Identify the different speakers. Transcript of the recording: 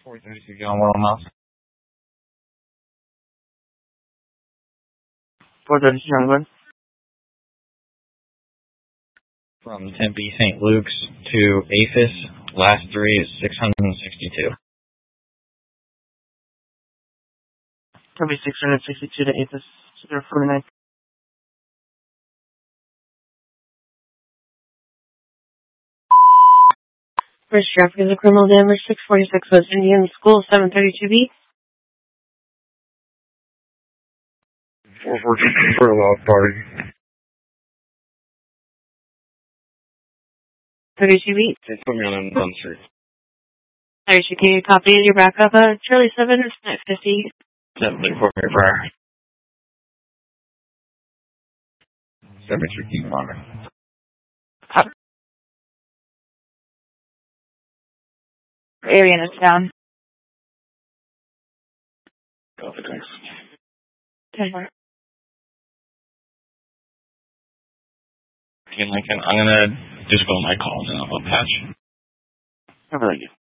Speaker 1: 436 on World Mouse.
Speaker 2: 436 on Glen.
Speaker 1: From Tempe St. Luke's to APHIS, last three is 662.
Speaker 2: Tempe 662 to APHIS 049. First traffic is a criminal damage 646 West Indian School 732B.
Speaker 1: 442 for a loud party.
Speaker 2: 32B.
Speaker 1: They put me on Dunn Street.
Speaker 2: 32, can you copy your backup? Charlie 7 is 50.
Speaker 1: Yep, they put me prior. 73 King Honor.
Speaker 2: Arian is down.
Speaker 1: Copy, thanks.
Speaker 2: 10-4.
Speaker 1: Okay, Lincoln, I'm gonna just go on my calls and I'll patch.
Speaker 2: I really do.